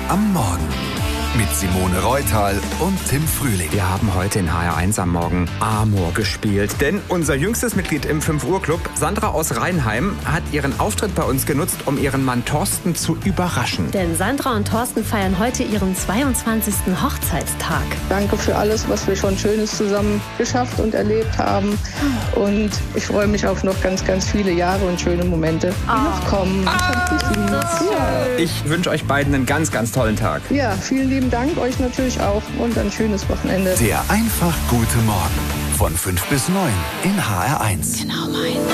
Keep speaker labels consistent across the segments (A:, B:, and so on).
A: am Morgen mit Simone Reutal und Tim Frühling.
B: Wir haben heute in HR1 am Morgen Amor gespielt, denn unser jüngstes Mitglied im 5-Uhr-Club, Sandra aus Rheinheim, hat ihren Auftritt bei uns genutzt, um ihren Mann Thorsten zu überraschen.
C: Denn Sandra und Thorsten feiern heute ihren 22. Hochzeitstag.
D: Danke für alles, was wir schon Schönes zusammen geschafft und erlebt haben. Und ich freue mich auf noch ganz, ganz viele Jahre und schöne Momente, die noch kommen.
B: Ich wünsche euch beiden einen ganz, ganz tollen Tag.
D: Ja, vielen lieben Dank, euch natürlich auch und ein schönes Wochenende.
A: Der einfach gute Morgen von 5 bis 9 in HR1.
C: Genau meins.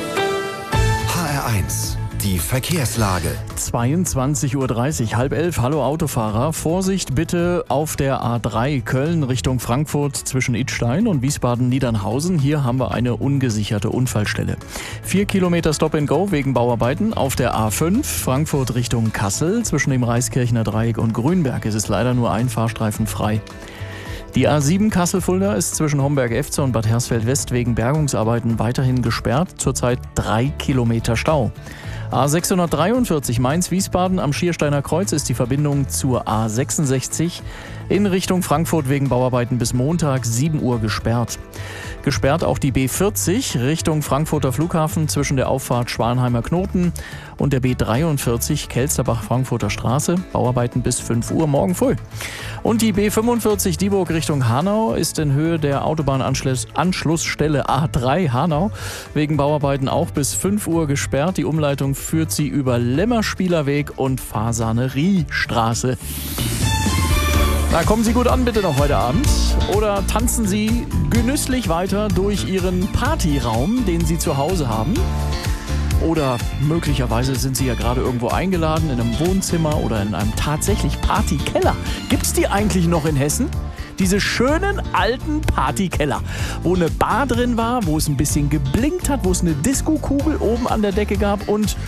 A: HR1, die Verkehrslage.
E: 22:30 Uhr, 10:30. Hallo Autofahrer. Vorsicht bitte auf der A3 Köln Richtung Frankfurt zwischen Idstein und Wiesbaden-Niedernhausen. Hier haben wir eine ungesicherte Unfallstelle. 4 Kilometer Stop-and-Go wegen Bauarbeiten. Auf der A5 Frankfurt Richtung Kassel zwischen dem Reiskirchner Dreieck und Grünberg ist es leider nur ein Fahrstreifen frei. Die A7 Kassel-Fulda ist zwischen Homberg-Efze und Bad Hersfeld-West wegen Bergungsarbeiten weiterhin gesperrt. Zurzeit 3 Kilometer Stau. A643 Mainz-Wiesbaden am Schiersteiner Kreuz ist die Verbindung zur A66 in Richtung Frankfurt wegen Bauarbeiten bis Montag 7 Uhr gesperrt. Gesperrt auch die B40 Richtung Frankfurter Flughafen zwischen der Auffahrt Schwanheimer Knoten und der B43 Kelsterbach-Frankfurter Straße. Bauarbeiten bis 5 Uhr morgen früh. Und die B45 Dieburg Richtung Hanau ist in Höhe der Autobahnanschlussstelle A3 Hanau wegen Bauarbeiten auch bis 5 Uhr gesperrt. Die Umleitung führt sie über Lemmerspielerweg und Fasaneriestraße. Na, kommen Sie gut an bitte noch heute Abend oder tanzen Sie genüsslich weiter durch Ihren Partyraum, den Sie zu Hause haben. Oder möglicherweise sind Sie ja gerade irgendwo eingeladen in einem Wohnzimmer oder in einem tatsächlich Partykeller. Gibt's die eigentlich noch in Hessen? Diese schönen alten Partykeller, wo eine Bar drin war, wo es ein bisschen geblinkt hat, wo es eine Disco-Kugel oben an der Decke gab und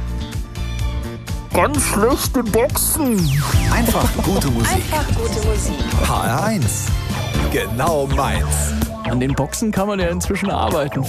E: ganz schlechte Boxen.
A: Einfach gute Musik.
C: Einfach gute Musik.
A: HR1, genau meins.
E: An den Boxen kann man ja inzwischen arbeiten.